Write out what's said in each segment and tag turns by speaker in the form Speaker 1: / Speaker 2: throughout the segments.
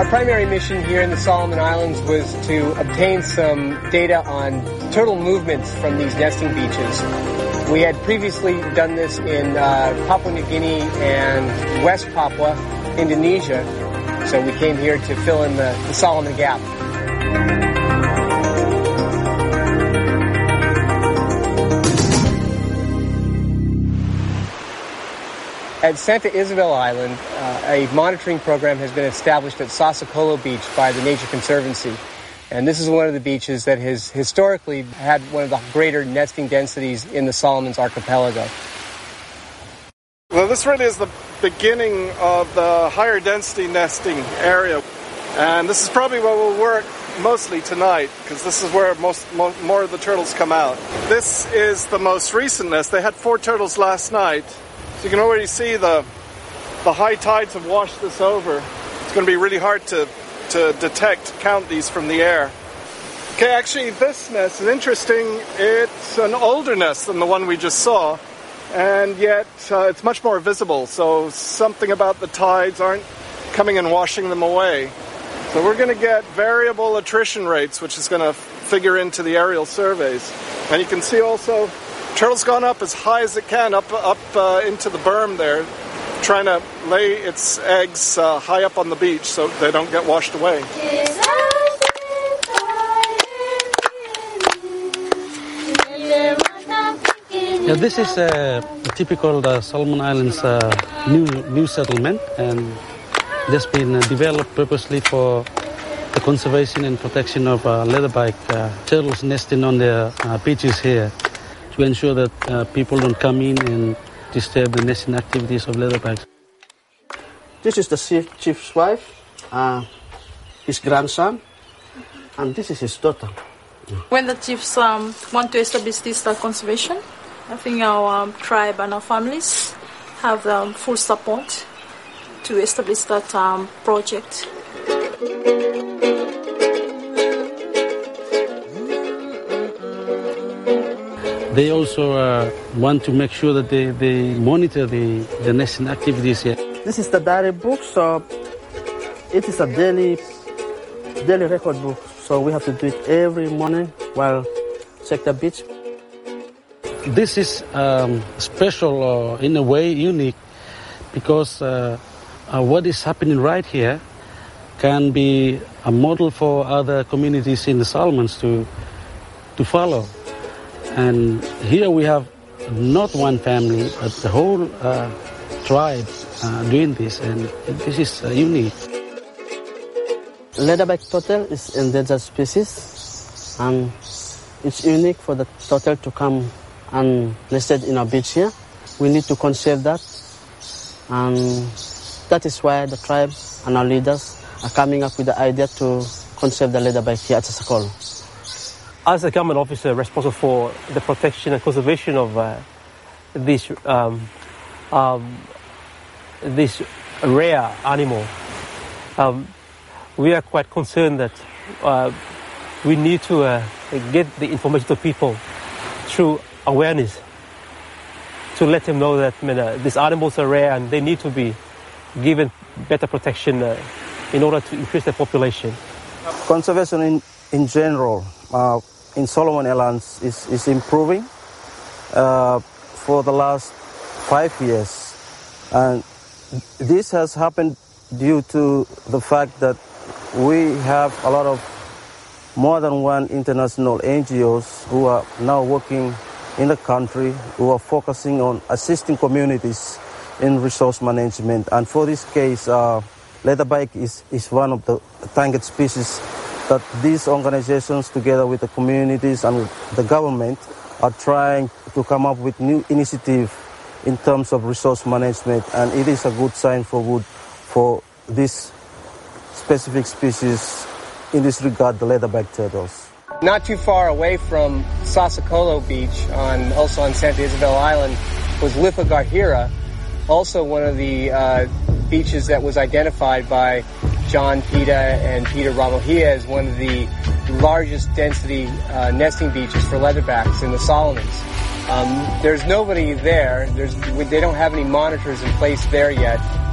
Speaker 1: Our primary mission here in the Solomon Islands was to obtain some data on turtle movements from these nesting beaches. We had previously done this in Papua New Guinea and West Papua, Indonesia, so we came here to fill in the Solomon Gap. At Santa Isabel Island, a monitoring program has been established at Sasakolo Beach by the Nature Conservancy. And this is one of the beaches that has historically had one of the greater nesting densities in the Solomons archipelago.
Speaker 2: Well, this really is the beginning of the higher density nesting area. And this is probably what will work mostly tonight, because this is where more of the turtles come out. This is the most recent nest. They had 4 turtles last night. So you can already see the high tides have washed this over. It's going to be really hard to count these from the air. Okay, actually this nest is interesting. It's an older nest than the one we just saw, and yet it's much more visible. So something about the tides aren't coming and washing them away. So we're going to get variable attrition rates, which is going to figure into the aerial surveys. And you can see also turtle's gone up as high as it can, up into the berm there, trying to lay its eggs high up on the beach so they don't get washed away.
Speaker 3: Yeah, this is a typical Solomon Islands new settlement, and just been developed purposely for the conservation and protection of leatherback turtles nesting on the beaches here, to ensure that people don't come in and disturb the nesting activities of leatherbacks.
Speaker 4: This is the chief's wife, his grandson, and this is his daughter.
Speaker 5: When the chiefs want to establish this conservation, I think our tribe and our families have full support to establish that project.
Speaker 3: They also want to make sure that they monitor the nesting activities here.
Speaker 4: This is the diary book, so it is a daily record book. So we have to do it every morning while check the beach.
Speaker 3: This is special, in a way unique, because what is happening right here can be a model for other communities in the Solomons to follow. And here we have not one family, but the whole tribe doing this, and this is unique.
Speaker 4: Leatherback turtle is endangered species, and it's unique for the turtle to come and nested in our beach here. We need to conserve that, and that is why the tribe and our leaders are coming up with the idea to conserve the leatherback here at Sasakolo.
Speaker 6: As a government officer responsible for the protection and conservation of this rare animal, we are quite concerned that we need to get the information to people through awareness, to let them know that these animals are rare and they need to be given better protection in order to increase their population.
Speaker 4: Conservation in general in Solomon Islands is improving for the last 5 years, and this has happened due to the fact that we have a lot of more than one international NGOs who are now working in the country, who are focusing on assisting communities in resource management. And for this case, leatherback is one of the target species that these organizations, together with the communities and the government, are trying to come up with new initiative in terms of resource management, and it is a good sign for this specific species, in this regard, the leatherback turtles.
Speaker 1: Not too far away from Sasakolo Beach, also on Santa Isabel Island, was Lithogahira, also one of the beaches that was identified by John Pita and Peter Ramohia as one of the largest density nesting beaches for leatherbacks in the Solomons. There's nobody there. They don't have any monitors in place there yet.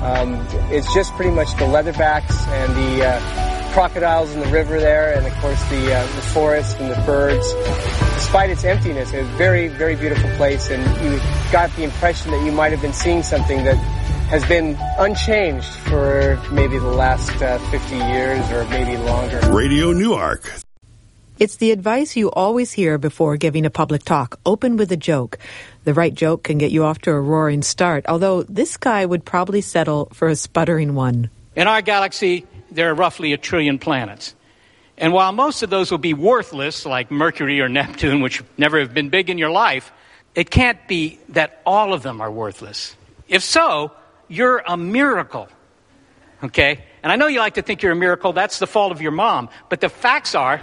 Speaker 1: It's just pretty much the leatherbacks and the crocodiles in the river there, and of course the forest and the birds. Despite its emptiness, it's a very, very beautiful place, and you got the impression that you might have been seeing something that has been unchanged for maybe the last 50 years or maybe longer.
Speaker 7: Radio Newark.
Speaker 8: It's the advice you always hear before giving a public talk. Open with a joke. The right joke can get you off to a roaring start, although this guy would probably settle for a sputtering one.
Speaker 9: In our galaxy, there are roughly 1 trillion planets. And while most of those will be worthless, like Mercury or Neptune, which never have been big in your life, it can't be that all of them are worthless. If so, you're a miracle, okay? And I know you like to think you're a miracle. That's the fault of your mom. But the facts are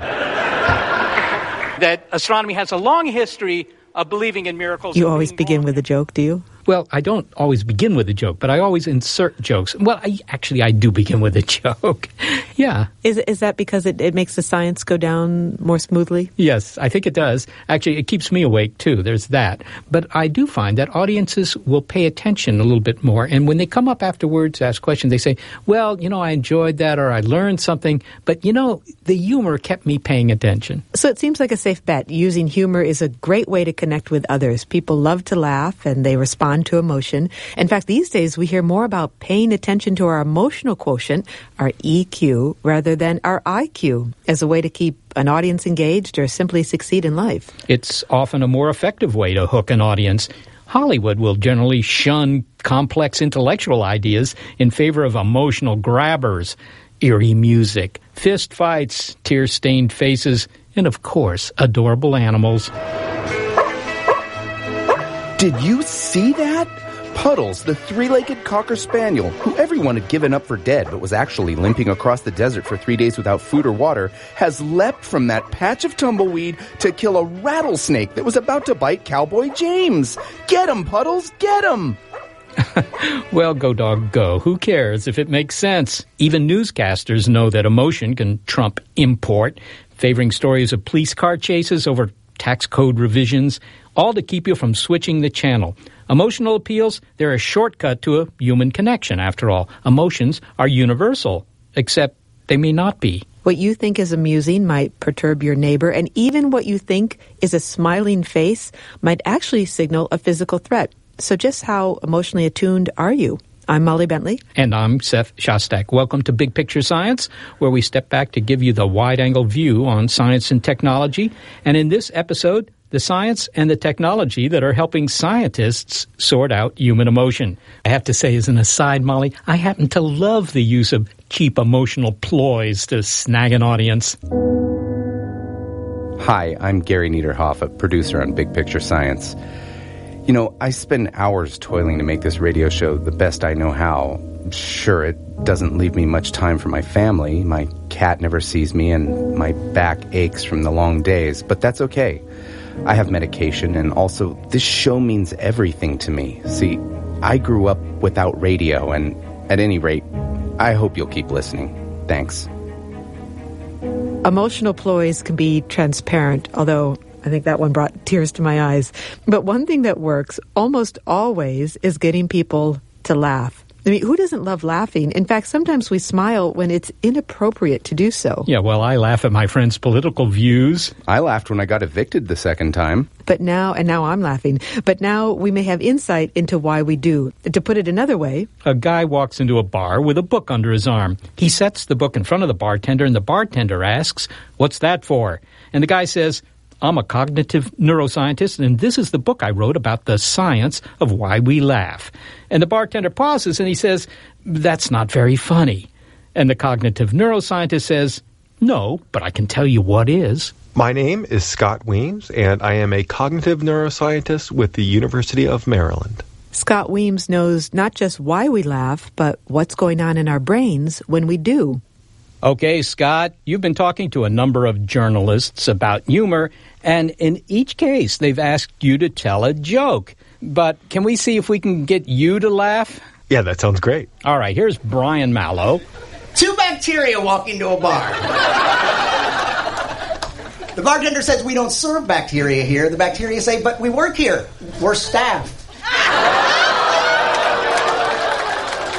Speaker 9: that astronomy has a long history of believing in miracles.
Speaker 8: You always begin with a joke, do you?
Speaker 9: Well, I don't always begin with a joke, but I always insert jokes. Well, I do begin with a joke. Yeah.
Speaker 8: Is that because it makes the science go down more smoothly?
Speaker 9: Yes, I think it does. Actually, it keeps me awake, too. There's that. But I do find that audiences will pay attention a little bit more. And when they come up afterwards, ask questions, they say, well, I enjoyed that, or I learned something. But, the humor kept me paying attention.
Speaker 8: So it seems like a safe bet. Using humor is a great way to connect with others. People love to laugh, and they respond to emotion. In fact, these days we hear more about paying attention to our emotional quotient, our EQ, rather than our IQ, as a way to keep an audience engaged or simply succeed in life.
Speaker 9: It's often a more effective way to hook an audience. Hollywood will generally shun complex intellectual ideas in favor of emotional grabbers, eerie music, fist fights, tear-stained faces, and of course, adorable animals.
Speaker 10: Did you see that? Puddles, the three-legged Cocker Spaniel, who everyone had given up for dead but was actually limping across the desert for 3 days without food or water, has leapt from that patch of tumbleweed to kill a rattlesnake that was about to bite Cowboy James. Get him, Puddles, get him!
Speaker 9: Well, go, dog, go. Who cares if it makes sense? Even newscasters know that emotion can trump import, favoring stories of police car chases over tax code revisions, all to keep you from switching the channel. Emotional appeals, they're a shortcut to a human connection, after all. Emotions are universal, except they may not be.
Speaker 8: What you think is amusing might perturb your neighbor, and even what you think is a smiling face might actually signal a physical threat. So just how emotionally attuned are you? I'm Molly Bentley.
Speaker 9: And I'm Seth Shostak. Welcome to Big Picture Science, where we step back to give you the wide-angle view on science and technology. And in this episode, the science and the technology that are helping scientists sort out human emotion. I have to say, as an aside, Molly, I happen to love the use of cheap emotional ploys to snag an audience.
Speaker 10: Hi, I'm Gary Niederhoff, a producer on Big Picture Science. I spend hours toiling to make this radio show the best I know how. Sure, it doesn't leave me much time for my family. My cat never sees me, and my back aches from the long days, but that's okay. I have medication, and also, this show means everything to me. See, I grew up without radio, and at any rate, I hope you'll keep listening. Thanks.
Speaker 8: Emotional ploys can be transparent, although I think that one brought tears to my eyes. But one thing that works almost always is getting people to laugh. I mean, who doesn't love laughing? In fact, sometimes we smile when it's inappropriate to do so.
Speaker 9: Yeah, well, I laugh at my friends' political views.
Speaker 10: I laughed when I got evicted the second time.
Speaker 8: But now I'm laughing. But now we may have insight into why we do. To put it another way,
Speaker 9: a guy walks into a bar with a book under his arm. He sets the book in front of the bartender, and the bartender asks, "What's that for?" And the guy says, "I'm a cognitive neuroscientist, and this is the book I wrote about the science of why we laugh." And the bartender pauses, and he says, "That's not very funny." And the cognitive neuroscientist says, "No, but I can tell you what is."
Speaker 11: My name is Scott Weems, and I am a cognitive neuroscientist with the University of Maryland.
Speaker 8: Scott Weems knows not just why we laugh, but what's going on in our brains when we do.
Speaker 9: Okay, Scott, you've been talking to a number of journalists about humor, and in each case, they've asked you to tell a joke. But can we see if we can get you to laugh?
Speaker 11: Yeah, that sounds great.
Speaker 9: All right, here's Brian Mallow.
Speaker 12: Two bacteria walk into a bar. The bartender says, "We don't serve bacteria here." The bacteria say, "But we work here. We're staff."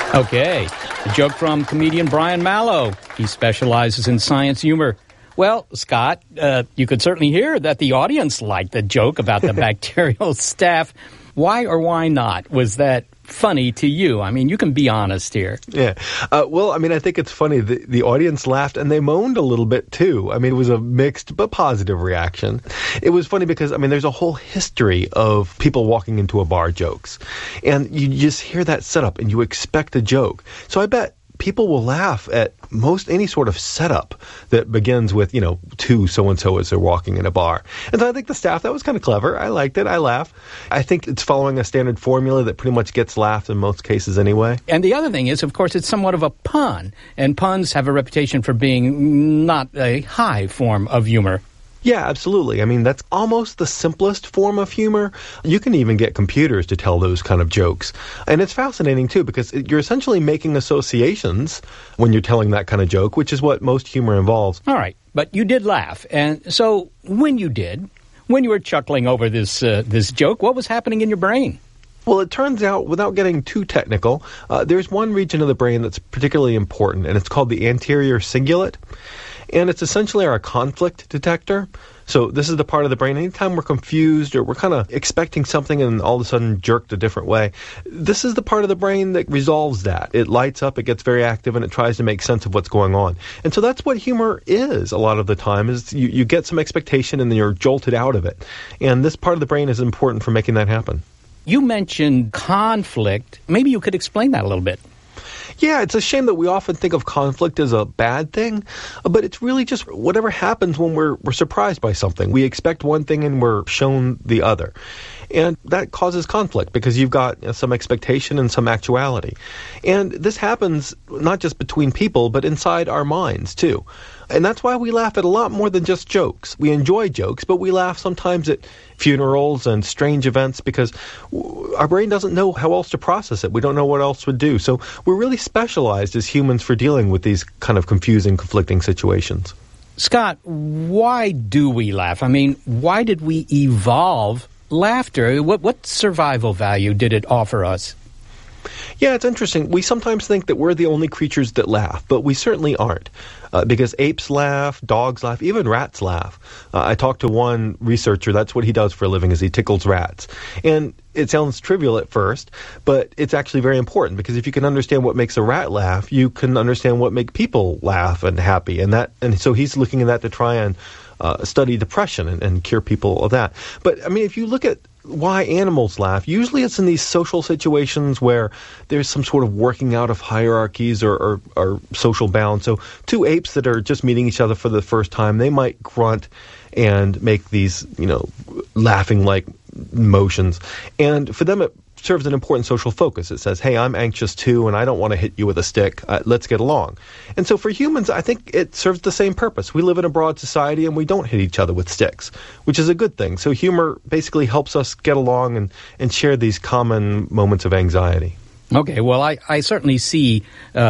Speaker 9: Okay, a joke from comedian Brian Mallow. He specializes in science humor. Well, Scott, you could certainly hear that the audience liked the joke about the bacterial staph. Why or why not? Was that funny to you? I mean, you can be honest here.
Speaker 11: Yeah. Well, I mean, I think it's funny. The audience laughed and they moaned a little bit too. I mean, it was a mixed but positive reaction. It was funny because, I mean, there's a whole history of people walking into a bar jokes. And you just hear that setup and you expect a joke. So I bet people will laugh at most any sort of setup that begins with, to so-and-so as they're walking in a bar. And so I think the staff, that was kind of clever. I liked it. I laughed. I think it's following a standard formula that pretty much gets laughed in most cases anyway.
Speaker 9: And the other thing is, of course, it's somewhat of a pun. And puns have a reputation for being not a high form of humor.
Speaker 11: Yeah, absolutely. I mean, that's almost the simplest form of humor. You can even get computers to tell those kind of jokes. And it's fascinating, too, because you're essentially making associations when you're telling that kind of joke, which is what most humor involves.
Speaker 9: All right. But you did laugh. And so when you were chuckling over this joke, what was happening in your brain?
Speaker 11: Well, it turns out, without getting too technical, there's one region of the brain that's particularly important, and it's called the anterior cingulate. And it's essentially our conflict detector. So this is the part of the brain, anytime we're confused or we're kind of expecting something and all of a sudden jerked a different way, this is the part of the brain that resolves that. It lights up, it gets very active, and it tries to make sense of what's going on. And so that's what humor is a lot of the time, is you get some expectation and then you're jolted out of it. And this part of the brain is important for making that happen.
Speaker 9: You mentioned conflict. Maybe you could explain that a little bit.
Speaker 11: Yeah, it's a shame that we often think of conflict as a bad thing, but it's really just whatever happens when we're surprised by something. We expect one thing and we're shown the other. And that causes conflict because you've got some expectation and some actuality. And this happens not just between people, but inside our minds, too. And that's why we laugh at a lot more than just jokes. We enjoy jokes, but we laugh sometimes at funerals and strange events because our brain doesn't know how else to process it. We don't know what else would do. So we're really specialized as humans for dealing with these kind of confusing, conflicting situations.
Speaker 9: Scott, why do we laugh? I mean, why did we evolve laughter? What survival value did it offer us?
Speaker 11: Yeah, it's interesting. We sometimes think that we're the only creatures that laugh, but we certainly aren't. Because apes laugh, dogs laugh, even rats laugh. I talked to one researcher, that's what he does for a living, is he tickles rats. And it sounds trivial at first, but it's actually very important, because if you can understand what makes a rat laugh, you can understand what makes people laugh and happy. And so he's looking at that to try and study depression and cure people of that. But, I mean, if you look at why animals laugh, usually it's in these social situations where there's some sort of working out of hierarchies or social bounds. So two apes that are just meeting each other for the first time, they might grunt and make these, laughing-like motions. And for them, it serves an important social focus. It says, hey, I'm anxious too, and I don't want to hit you with a stick. Let's get along. And so for humans, I think it serves the same purpose. We live in a broad society, and we don't hit each other with sticks, which is a good thing. So humor basically helps us get along and share these common moments of anxiety.
Speaker 9: Okay, well, I certainly see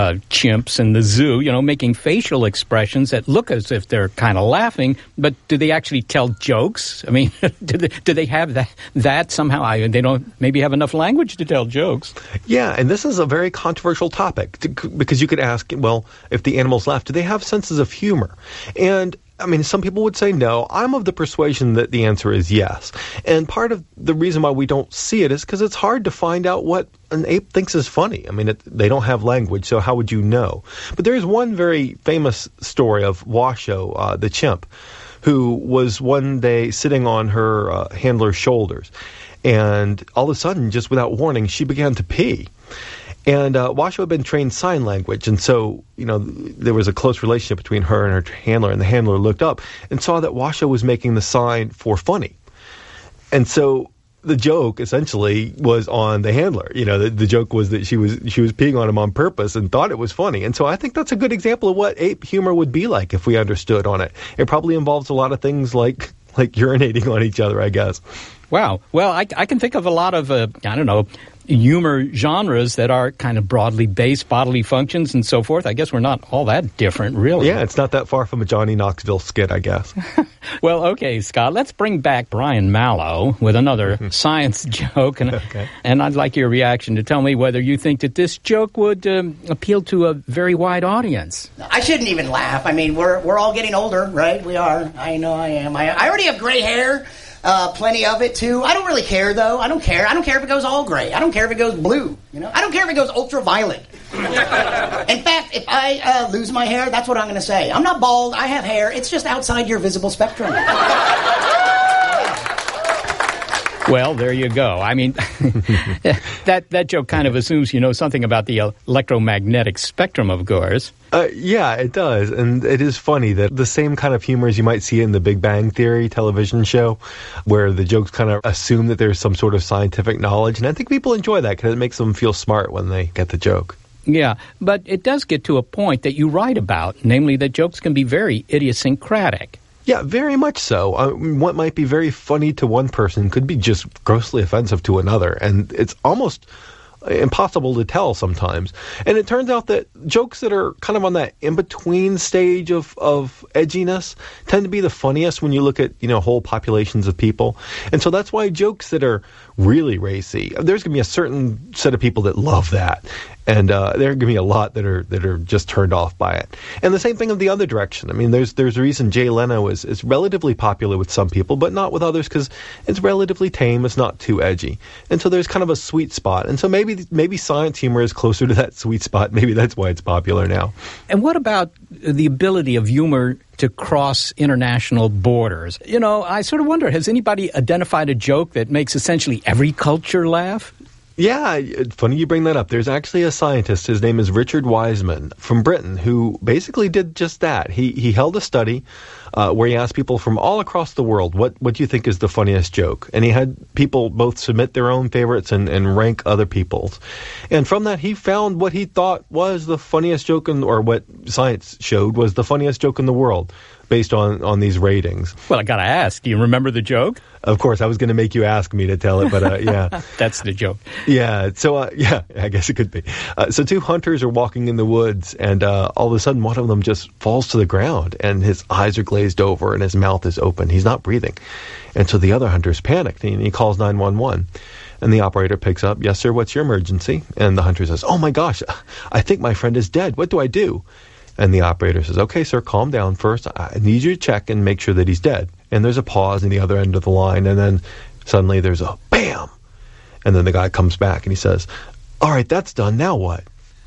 Speaker 9: chimps in the zoo, making facial expressions that look as if they're kind of laughing, but do they actually tell jokes? I mean, do they have that somehow? They don't maybe have enough language to tell jokes.
Speaker 11: Yeah, and this is a very controversial topic, because you could ask, well, if the animals laugh, do they have senses of humor? And I mean, some people would say no. I'm of the persuasion that the answer is yes. And part of the reason why we don't see it is because it's hard to find out what an ape thinks is funny. I mean, they don't have language, so how would you know? But there is one very famous story of Washoe, the chimp, who was one day sitting on her handler's shoulders. And all of a sudden, just without warning, she began to pee. And Washoe had been trained sign language, and so, there was a close relationship between her and her handler, and the handler looked up and saw that Washoe was making the sign for funny. And so the joke, essentially, was on the handler. The joke was that she was peeing on him on purpose and thought it was funny. And so I think that's a good example of what ape humor would be like if we understood on it. It probably involves a lot of things like urinating on each other, I guess.
Speaker 9: Wow. Well, I can think of a lot of, humor genres that are kind of broadly based, bodily functions and so forth. I guess we're not all that different, really.
Speaker 11: Yeah, it's not that far from a Johnny Knoxville skit, I guess.
Speaker 9: Well, okay, Scott, let's bring back Brian Mallow with another science joke. And I'd like your reaction to tell me whether you think that this joke would appeal to a very wide audience.
Speaker 12: I shouldn't even laugh. I mean, we're all getting older, right? We are. I know I am. I already have gray hair. Plenty of it, too. I don't really care, though. I don't care. I don't care if it goes all gray. I don't care if it goes blue. I don't care if it goes ultraviolet. In fact, if I lose my hair, that's what I'm going to say. I'm not bald. I have hair. It's just outside your visible spectrum.
Speaker 9: Well, there you go. I mean, that joke kind of assumes you know something about the electromagnetic spectrum, of course.
Speaker 11: Yeah, it does. And it is funny that the same kind of humor as you might see in the Big Bang Theory television show, where the jokes kind of assume that there's some sort of scientific knowledge. And I think people enjoy that because it makes them feel smart when they get the joke.
Speaker 9: Yeah, but it does get to a point that you write about, namely that jokes can be very idiosyncratic.
Speaker 11: Yeah, very much so. What might be very funny to one person could be just grossly offensive to another, and it's almost impossible to tell sometimes. And it turns out that jokes that are kind of on that in-between stage of edginess tend to be the funniest when you look at, whole populations of people. And so that's why jokes that are really racy, there's going to be a certain set of people that love that. And there are going to be a lot that are just turned off by it. And the same thing of the other direction. I mean, there's a reason Jay Leno is relatively popular with some people, but not with others because it's relatively tame. It's not too edgy. And so there's kind of a sweet spot. And so maybe science humor is closer to that sweet spot. Maybe that's why it's popular now.
Speaker 9: And what about the ability of humor to cross international borders? I sort of wonder, has anybody identified a joke that makes essentially every culture laugh?
Speaker 11: Yeah, it's funny you bring that up. There's actually a scientist, his name is Richard Wiseman, from Britain, who basically did just that. He held a study where he asked people from all across the world, what do you think is the funniest joke? And he had people both submit their own favorites and rank other people's. And from that, he found what he thought was the funniest joke, or what science showed was the funniest joke in the world, based on these ratings.
Speaker 9: Well, I got to ask, do you remember the joke?
Speaker 11: Of course, I was going to make you ask me to tell it, but yeah.
Speaker 9: That's the joke.
Speaker 11: Yeah, so yeah, I guess it could be. So two hunters are walking in the woods, and all of a sudden one of them just falls to the ground, and his eyes are glazed over, and his mouth is open. He's not breathing. And so the other hunter's panicked, and he calls 911. And the operator picks up, "Yes, sir, what's your emergency?" And the hunter says, "Oh my gosh, I think my friend is dead. What do I do?" And the operator says, "Okay, sir, calm down. First, I need you to check and make sure that he's dead." And there's a pause in the other end of the line, and then suddenly there's a bam! And then the guy comes back and he says, "All right, that's done. Now what?"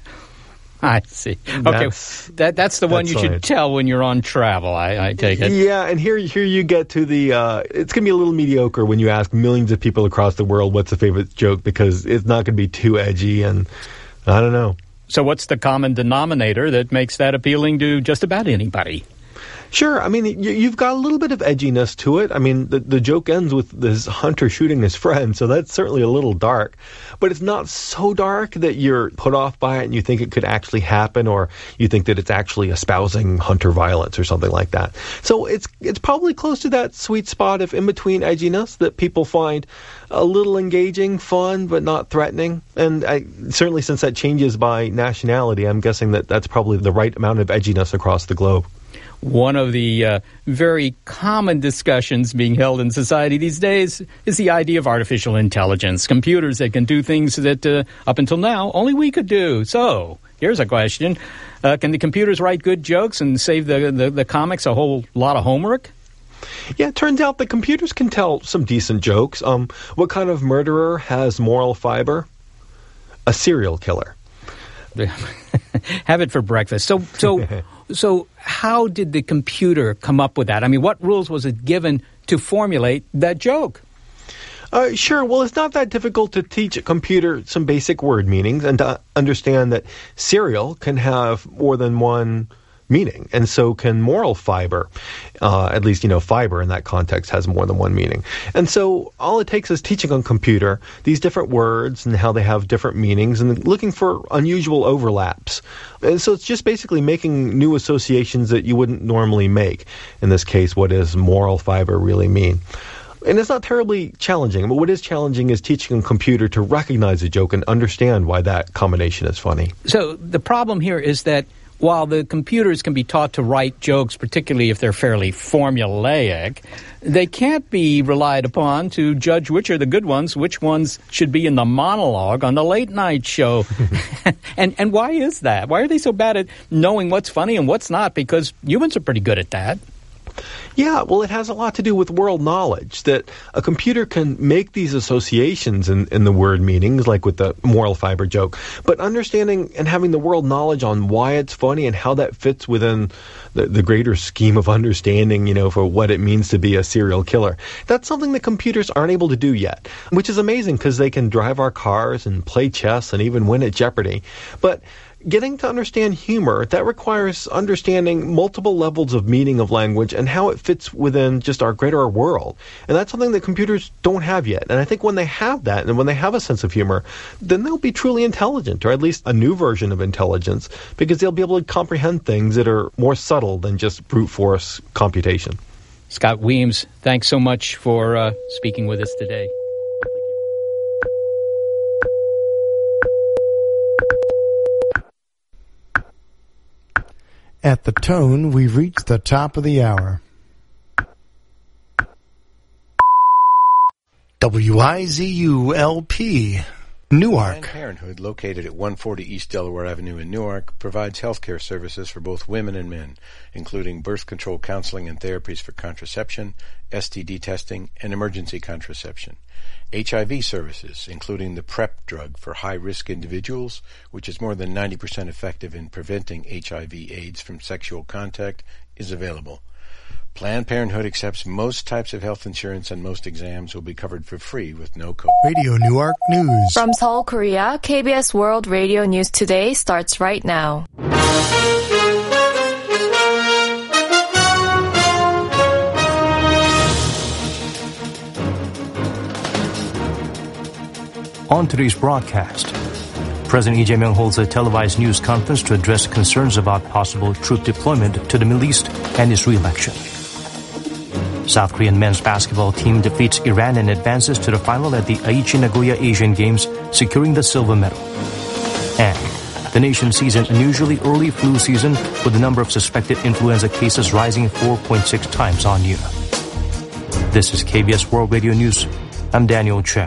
Speaker 9: I see. Okay, that's the one you should tell when you're on travel, I take it.
Speaker 11: Yeah, and here you get to the, it's going to be a little mediocre when you ask millions of people across the world what's the favorite joke, because it's not going to be too edgy, and I don't know.
Speaker 9: So what's the common denominator that makes that appealing to just about anybody?
Speaker 11: Sure. I mean, you've got a little bit of edginess to it. I mean, the joke ends with this hunter shooting his friend, so that's certainly a little dark. But it's not so dark that you're put off by it and you think it could actually happen, or you think that it's actually espousing hunter violence or something like that. So it's probably close to that sweet spot of in-between edginess that people find a little engaging, fun, but not threatening. And certainly since that changes by nationality, I'm guessing that that's probably the right amount of edginess across the globe.
Speaker 9: One of the very common discussions being held in society these days is the idea of artificial intelligence, computers that can do things that up until now only we could do. So here's a question. Can the computers write good jokes and save the comics a whole lot of homework?
Speaker 11: Yeah, it turns out the computers can tell some decent jokes. What kind of murderer has moral fiber? A serial killer.
Speaker 9: Have it for breakfast. So how did the computer come up with that? I mean, what rules was it given to formulate that joke?
Speaker 11: Sure. Well, it's not that difficult to teach a computer some basic word meanings and to understand that serial can have more than one meaning, and so can moral fiber. At least, fiber in that context has more than one meaning. And so all it takes is teaching a computer these different words and how they have different meanings and looking for unusual overlaps. And so it's just basically making new associations that you wouldn't normally make. In this case, what does moral fiber really mean? And it's not terribly challenging. But what is challenging is teaching a computer to recognize a joke and understand why that combination is funny.
Speaker 9: So the problem here is that while the computers can be taught to write jokes, particularly if they're fairly formulaic, they can't be relied upon to judge which are the good ones, which ones should be in the monologue on the late-night show. And why is that? Why are they so bad at knowing what's funny and what's not? Because humans are pretty good at that.
Speaker 11: Yeah, well, it has a lot to do with world knowledge, that a computer can make these associations in the word meanings, like with the moral fiber joke, but understanding and having the world knowledge on why it's funny and how that fits within the greater scheme of understanding, for what it means to be a serial killer. That's something that computers aren't able to do yet, which is amazing because they can drive our cars and play chess and even win at Jeopardy. But getting to understand humor, that requires understanding multiple levels of meaning of language and how it fits within just our greater world. And that's something that computers don't have yet. And I think when they have that, and when they have a sense of humor, then they'll be truly intelligent, or at least a new version of intelligence, because they'll be able to comprehend things that are more subtle than just brute force computation.
Speaker 9: Scott Weems, thanks so much for speaking with us today.
Speaker 7: At the tone, we've reached the top of the hour. WIZU-LP, Newark.
Speaker 13: Planned Parenthood, located at 140 East Delaware Avenue in Newark, provides health care services for both women and men, including birth control counseling and therapies for contraception, STD testing, and emergency contraception. HIV services, including the PrEP drug for high-risk individuals, which is more than 90% effective in preventing HIV/AIDS from sexual contact, is available. Planned Parenthood accepts most types of health insurance, and most exams will be covered for free with no copay.
Speaker 7: Radio Newark News.
Speaker 14: From Seoul, Korea, KBS World Radio News Today starts right now.
Speaker 15: On today's broadcast, President Lee Jae-myung holds a televised news conference to address concerns about possible troop deployment to the Middle East and his re-election. South Korean men's basketball team defeats Iran and advances to the final at the Aichi Nagoya Asian Games, securing the silver medal. And the nation sees an unusually early flu season, with the number of suspected influenza cases rising 4.6 times on year. This is KBS World Radio News. I'm Daniel Chen.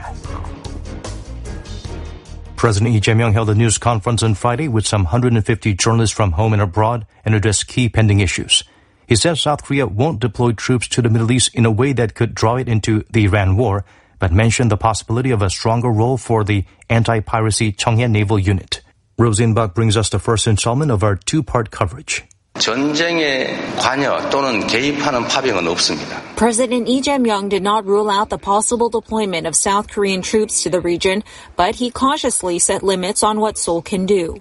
Speaker 15: President Lee Jae-myung held a news conference on Friday with some 150 journalists from home and abroad and addressed key pending issues. He said South Korea won't deploy troops to the Middle East in a way that could draw it into the Iran war, but mentioned the possibility of a stronger role for the anti-piracy Cheonghae Naval Unit. Rosine Buck brings us the first installment of our two-part coverage.
Speaker 16: 전쟁에 관여 또는 개입하는 파병은 없습니다.
Speaker 17: President Lee Jae-myung did not rule out the possible deployment of South Korean troops to the region, but he cautiously set limits on what Seoul can do.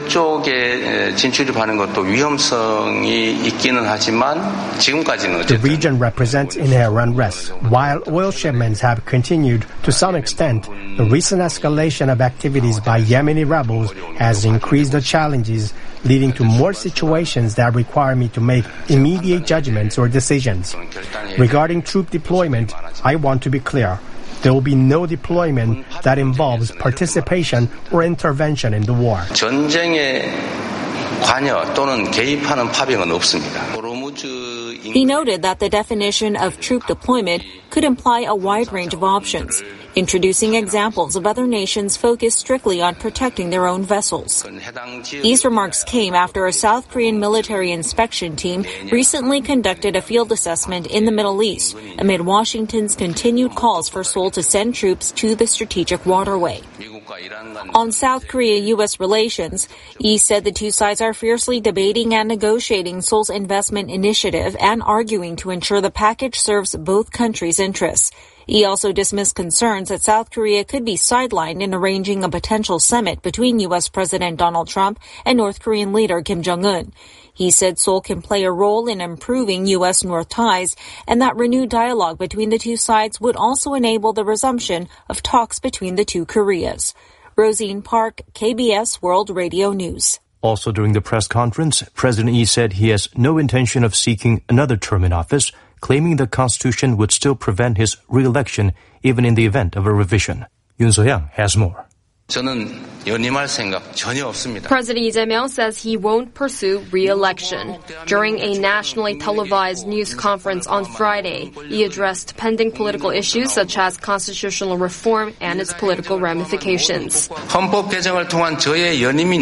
Speaker 16: 그쪽에 진출입하는 것도 위험성이 있기는 하지만 지금까지는
Speaker 18: The region represents inherent risk. While oil shipments have continued to some extent, the recent escalation of activities by Yemeni rebels has increased the challenges, leading to more situations that require me to make immediate judgments or decisions. Regarding troop deployment, I want to be clear. There will be no deployment that involves participation or intervention in the war.
Speaker 16: 전쟁에 관여 또는 개입하는 파병은 없습니다.
Speaker 17: He noted that the definition of troop deployment could imply a wide range of options, introducing examples of other nations focused strictly on protecting their own vessels. These remarks came after a South Korean military inspection team recently conducted a field assessment in the Middle East amid Washington's continued calls for Seoul to send troops to the strategic waterway. On South Korea-U.S. relations, Lee said the two sides are fiercely debating and negotiating Seoul's investment initiative and arguing to ensure the package serves both countries' interests. He also dismissed concerns that South Korea could be sidelined in arranging a potential summit between U.S. President Donald Trump and North Korean leader Kim Jong-un. He said Seoul can play a role in improving U.S.-North ties and that renewed dialogue between the two sides would also enable the resumption of talks between the two Koreas. Rosine Park, KBS World Radio News.
Speaker 15: Also during the press conference, President Lee said he has no intention of seeking another term in office, claiming the Constitution would still prevent his re-election even in the event of a revision. Yoon So-hyang has more.
Speaker 16: 저는 연임할 생각 전혀 없습니다.
Speaker 19: President Lee Jae-myung says he won't pursue re-election. During a nationally televised news conference on Friday, he addressed pending political issues such as constitutional reform and its political ramifications.
Speaker 16: 헌법 개정을 통한 저의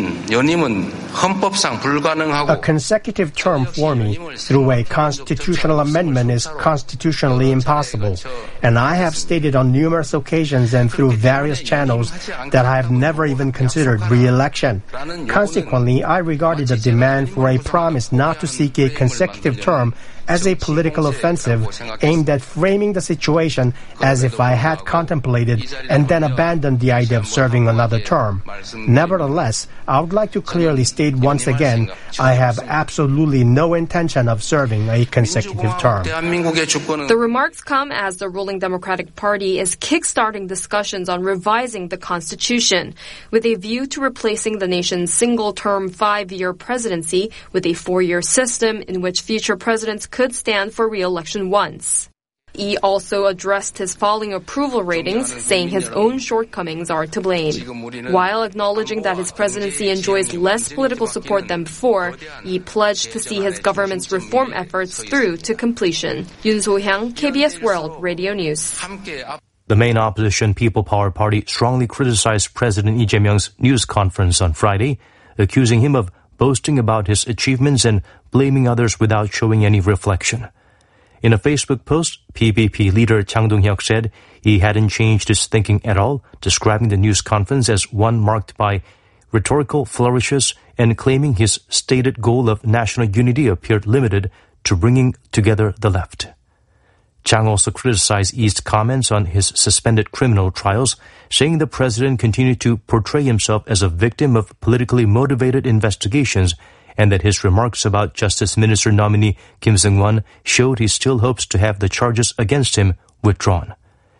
Speaker 16: 연임은 헌법상 불가능하고
Speaker 18: A consecutive term for me through a constitutional amendment is constitutionally impossible. And I have stated on numerous occasions and through various channels that I have never even considered re-election. Consequently, I regarded the demand for a promise not to seek a consecutive term as a political offensive aimed at framing the situation as if I had contemplated and then abandoned the idea of serving another term. Nevertheless, I would like to clearly state once again, I have absolutely no intention of serving a consecutive term.
Speaker 19: The remarks come as the ruling Democratic Party is kickstarting discussions on revising the Constitution with a view to replacing the nation's single-term 5-year presidency with a 4-year system in which future presidents could stand for re-election once. He also addressed his falling approval ratings, saying his own shortcomings are to blame. While acknowledging that his presidency enjoys less political support than before, he pledged to see his government's reform efforts through to completion. Yoon So-hyang, KBS World Radio News.
Speaker 15: The main opposition People Power Party strongly criticized President Lee Jae-myung's news conference on Friday, accusing him of boasting about his achievements and blaming others without showing any reflection. In a Facebook post, PPP leader Chang Dong-hyuk said he hadn't changed his thinking at all, describing the news conference as one marked by rhetorical flourishes and claiming his stated goal of national unity appeared limited to bringing together the left. Chang also criticized Lee's comments on his suspended criminal trials, saying the president continued to portray himself as a victim of politically motivated investigations and that his remarks about Justice Minister nominee Kim Seung-won showed he still hopes to have the charges against him withdrawn.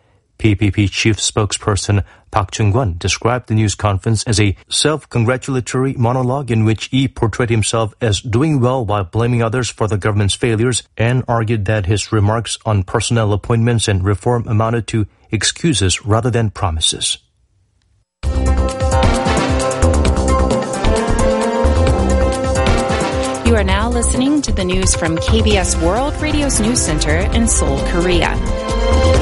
Speaker 15: PPP chief spokesperson Park Chung-kwon described the news conference as a self-congratulatory monologue in which Lee portrayed himself as doing well while blaming others for the government's failures and argued that his remarks on personnel appointments and reform amounted to excuses rather than promises.
Speaker 20: You are now listening to the news from KBS World Radio's News Center in Seoul, Korea.